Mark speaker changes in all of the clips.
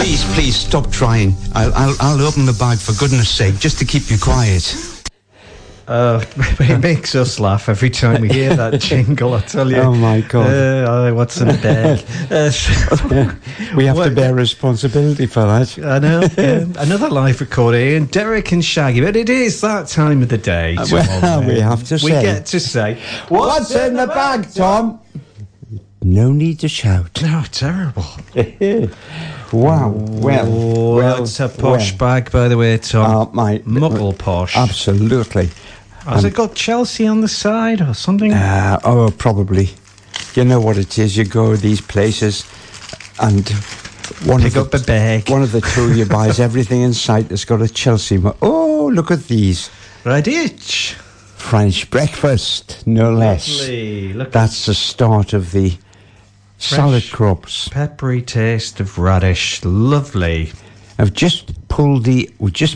Speaker 1: Please stop trying. I'll open the bag for goodness sake, just to keep you quiet.
Speaker 2: It makes us laugh every time we hear that jingle, I tell you.
Speaker 1: Oh my God.
Speaker 2: What's in the bag?
Speaker 1: We have to bear responsibility for that.
Speaker 2: I know. Yeah. Another live recording, and Derek and Shaggy, but it is that time of the day.
Speaker 1: Well, we have to say.
Speaker 2: We get to say,
Speaker 1: what's in the bag, Tom? No need to shout.
Speaker 2: Oh, terrible.
Speaker 1: Wow. Well,
Speaker 2: it's a posh bag, by the way, Tom. Muggle posh.
Speaker 1: Absolutely.
Speaker 2: Has it got Chelsea on the side or something?
Speaker 1: Probably. You know what it is. You go to these places and
Speaker 2: pick up a bag.
Speaker 1: One of the two of you buys everything in sight that's got a Chelsea. Oh, look at these.
Speaker 2: Radich.
Speaker 1: French breakfast, no less. That's the start of the salad crops.
Speaker 2: Peppery taste of radish. Lovely.
Speaker 1: We've just pulled the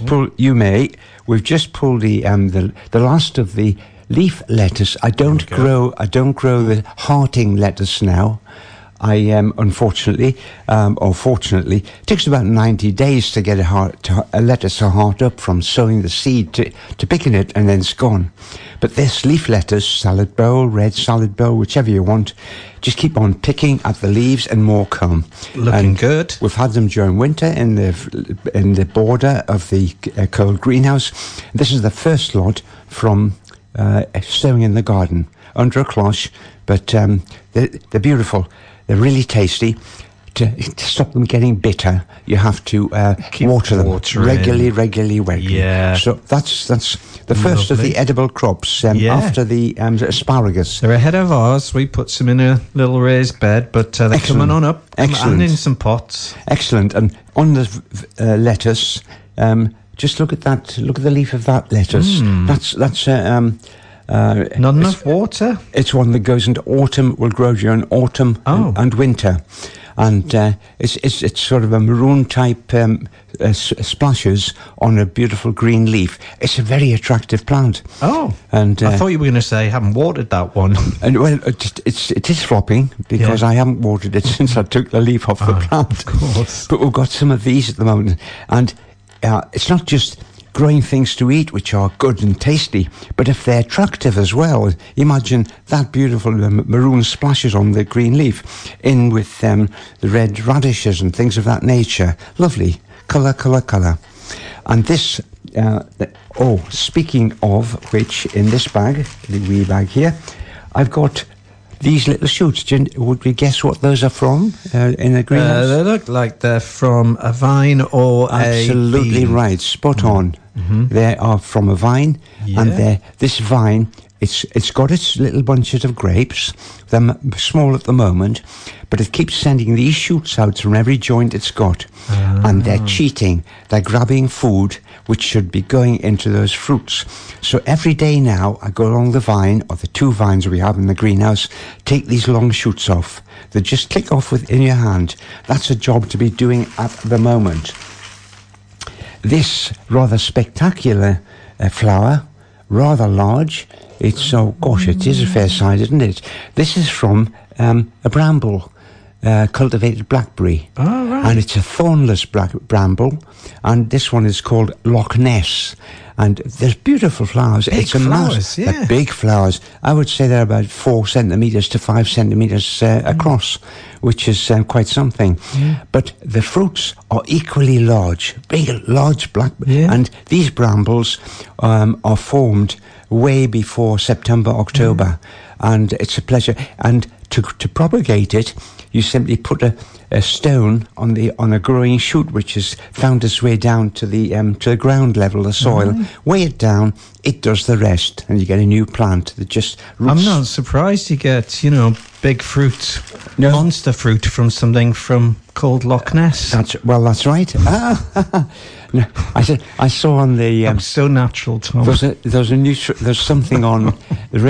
Speaker 1: last of the leaf lettuce. I don't grow the hearting lettuce now. I unfortunately, or fortunately, it takes about 90 days to get a lettuce to heart up from sowing the seed to picking it, and then it's gone. But this leaf lettuce, salad bowl, red salad bowl, whichever you want, just keep on picking at the leaves and more come.
Speaker 2: Looking good.
Speaker 1: We've had them during winter in the border of the cold greenhouse. This is the first lot from sowing in the garden under a cloche, but they're beautiful. They're really tasty. To stop them getting bitter, you have to water them regularly.
Speaker 2: Yeah.
Speaker 1: So that's the first of the edible crops after the asparagus.
Speaker 2: They're ahead of ours. We put some in a little raised bed, but they're coming on up.
Speaker 1: Excellent.
Speaker 2: And in some pots.
Speaker 1: Excellent. And on the lettuce, just look at that. Look at the leaf of that lettuce. That's
Speaker 2: not enough water.
Speaker 1: It's one that goes into autumn. Will grow during autumn and winter, and it's sort of a maroon type splashes on a beautiful green leaf. It's a very attractive plant.
Speaker 2: Oh,
Speaker 1: and
Speaker 2: I thought you were going to say I haven't watered that one.
Speaker 1: And well, it is flopping because I haven't watered it since I took the leaf off the plant.
Speaker 2: Of course,
Speaker 1: but we've got some of these at the moment, and it's not just growing things to eat, which are good and tasty, but if they're attractive as well, imagine that beautiful maroon splashes on the green leaf in with the red radishes and things of that nature. Lovely. Colour. And this, speaking of which, in this bag, the wee bag here, I've got these little shoots. Would we guess what those are from in the greenhouse?
Speaker 2: They look like they're from a vine or
Speaker 1: Absolutely right. Spot on. Mm-hmm. They are from a vine, and this vine, it's got its little bunches of grapes. They're small at the moment, but it keeps sending these shoots out from every joint it's got, and they're cheating. They're grabbing food which should be going into those fruits. So every day now, I go along the vine, or the two vines we have in the greenhouse, take these long shoots off. They just click off in your hand. That's a job to be doing at the moment. This rather spectacular flower, rather large. It is a fair size, isn't it? This is from a bramble, cultivated blackberry.
Speaker 2: Oh, right.
Speaker 1: And it's a thornless bramble. And this one is called Loch Ness. And there's beautiful flowers.
Speaker 2: Big flowers.
Speaker 1: They're big flowers. I would say they're about 4 centimetres to 5 centimetres across, which is quite something. Yeah. But the fruits are equally large, big, large blackberry. Yeah. And these brambles are formed way before September, October. And it's a pleasure. And to propagate it, you simply put a stone on a growing shoot, which has found its way down to the ground level, the soil. Weigh it down, it does the rest, and you get a new plant that just roots.
Speaker 2: I'm not surprised you get, big fruit, monster fruit from something called Loch Ness.
Speaker 1: That's right. No, I saw on the.
Speaker 2: I'm so natural, Tom.
Speaker 1: There's something on the